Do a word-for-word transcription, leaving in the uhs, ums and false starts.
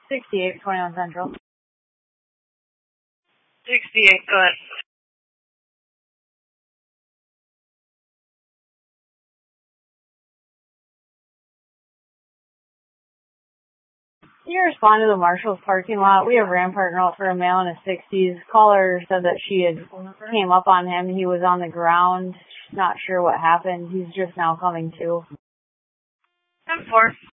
sixty-eight, twenty-one Central. sixty-eight, go ahead. Can you respond to the Marshall's parking lot? We have Rampart out for a male in his sixties. Caller said that she had came up on him. He was on the ground. Not sure what happened. He's just now coming to. ten four.